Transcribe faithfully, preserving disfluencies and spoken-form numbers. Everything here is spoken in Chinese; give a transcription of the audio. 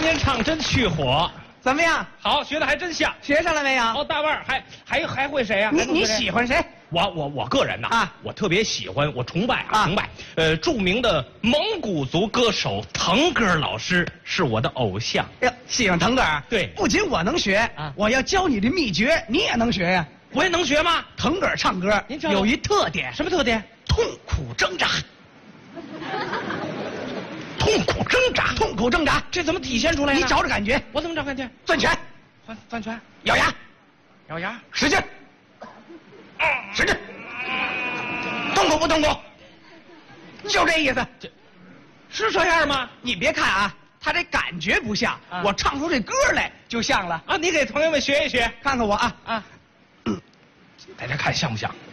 您唱真去火， 怎么样？ 好，学的还真像。 学上了没有？ 哦，大腕儿还还还会谁呀、 你你还能会谁喜欢谁？ 我我我个人呐啊我特别喜欢，我崇拜啊， 啊崇拜。呃，著名的蒙古族歌手腾格尔老师是我的偶像。 哟，喜欢腾格尔？ 对不仅我能学， 啊我要教你的秘诀，你也能学呀。 我也能学吗？ 腾格尔唱歌您知道有一特点， 什么特点？ 痛苦挣扎， 痛苦挣扎。 痛苦挣扎， 这怎么体现出来呢？ 你找找感觉。 我怎么找感觉？ 攥拳， 攥攥拳， 咬牙， 咬牙， 使劲，使劲，痛苦不痛苦？就这意思。 这是这样吗？ 你别看啊，他这感觉不像， 啊我唱出这歌来就像了。 啊，你给朋友们学一学看看我啊， 啊，大家看像不像？